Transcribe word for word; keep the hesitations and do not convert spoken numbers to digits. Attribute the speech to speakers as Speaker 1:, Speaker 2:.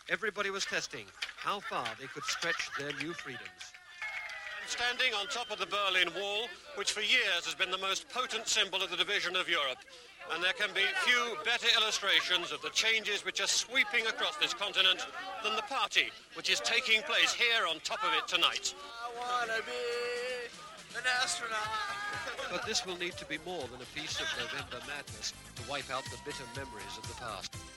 Speaker 1: Everybody was testing how far they could stretch their new freedoms.
Speaker 2: I'm standing on top of the Berlin Wall, which for years has been the most potent symbol of the division of Europe. And there can be few better illustrations of the changes which are sweeping across this continent than the party which is taking place here on top of it tonight.
Speaker 3: I want to be an astronaut.
Speaker 1: But this will need to be more than a piece of November madness to wipe out the bitter memories of the past.